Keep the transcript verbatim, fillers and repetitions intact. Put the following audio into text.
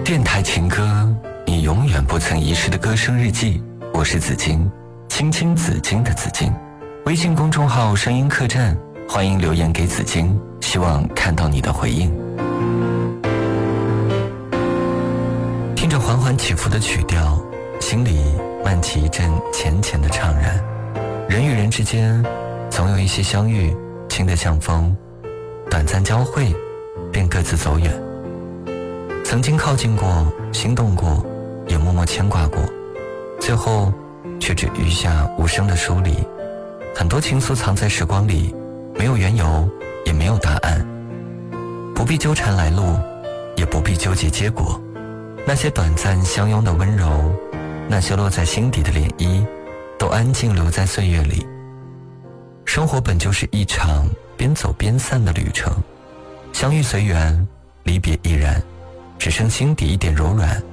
电台情歌，你永远不曾遗失的歌声日记。我是紫金，青青紫金的紫金。微信公众号声音客栈，欢迎留言给紫金，希望看到你的回应。听着缓缓起伏的曲调，心里漫起一阵浅浅的怅然。人与人之间总有一些相遇，轻得像风，短暂交汇便各自走远。曾经靠近过，心动过，也默默牵挂过，最后却只余下无声的疏离。很多情愫藏在时光里，没有缘由，也没有答案，不必纠缠来路，也不必纠结结果。那些短暂相拥的温柔，那些落在心底的涟漪，都安静留在岁月里。生活本就是一场边走边散的旅程，相遇随缘，离别亦然，只剩心底一点柔软，